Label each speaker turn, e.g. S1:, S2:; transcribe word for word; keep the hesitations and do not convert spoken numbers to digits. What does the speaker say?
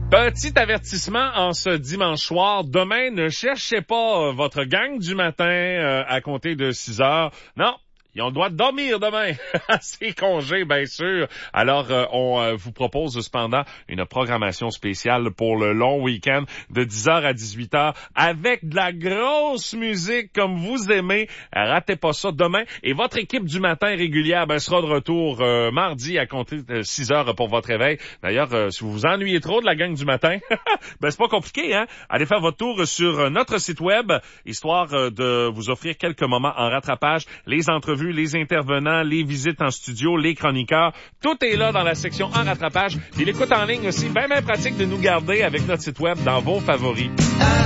S1: Petit avertissement en ce dimanche soir. Demain, ne cherchez pas votre gang du matin euh, à compter de six heures. Non. Ils ont le droit de dormir demain. C'est congé, bien sûr. Alors, euh, on euh, vous propose cependant une programmation spéciale pour le long week-end de dix heures à dix-huit heures avec de la grosse musique comme vous aimez. Ratez pas ça demain. Et votre équipe du matin régulière ben, sera de retour euh, mardi à compter de six heures pour votre réveil. D'ailleurs, euh, si vous vous ennuyez trop de la gang du matin, ben c'est pas compliqué, hein? Allez faire votre tour sur notre site web, histoire euh, de vous offrir quelques moments en rattrapage, les entrevues, les intervenants, les visites en studio, les chroniqueurs. Tout est là dans la section en rattrapage. Et l'écoute en ligne aussi, bien, bien pratique de nous garder avec notre site web dans vos favoris.